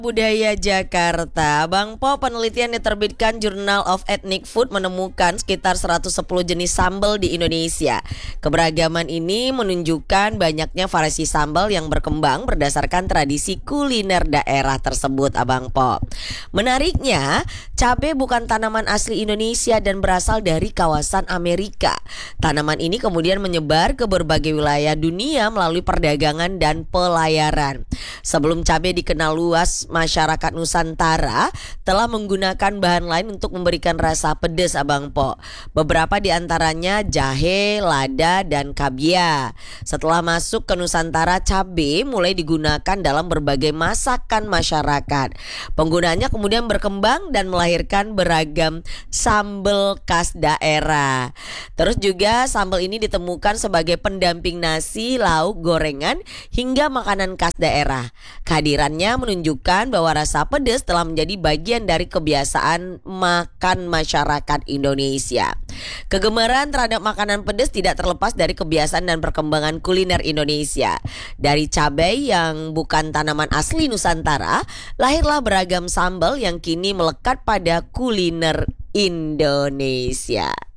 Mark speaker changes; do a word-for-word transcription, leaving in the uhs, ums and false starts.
Speaker 1: Budaya Jakarta. Bang Po, penelitian diterbitkan Journal of Ethnic Food menemukan sekitar seratus sepuluh jenis sambal di Indonesia. Keberagaman ini menunjukkan banyaknya variasi sambal yang berkembang berdasarkan tradisi kuliner daerah tersebut, Abang Po. Menariknya, cabai bukan tanaman asli Indonesia dan berasal dari kawasan Amerika. Tanaman ini kemudian menyebar ke berbagai wilayah dunia melalui perdagangan dan pelayaran. Sebelum cabai dikenal luas, masyarakat Nusantara telah menggunakan bahan lain untuk memberikan rasa pedas, Abang Po. Beberapa di antaranya jahe, lada, dan kabia. Setelah masuk ke Nusantara, cabai mulai digunakan dalam berbagai masakan masyarakat. Penggunaannya kemudian berkembang dan melahirkan beragam sambal khas daerah. Terus juga sambal ini ditemukan sebagai pendamping nasi, lauk, gorengan, hingga makanan khas daerah. Kehadirannya menunjukkan bahwa rasa pedas telah menjadi bagian dari kebiasaan makan masyarakat Indonesia. Kegemaran terhadap makanan pedas tidak terlepas dari kebiasaan dan perkembangan kuliner Indonesia. Dari cabai yang bukan tanaman asli Nusantara, lahirlah beragam sambal yang kini melekat pada kuliner Indonesia.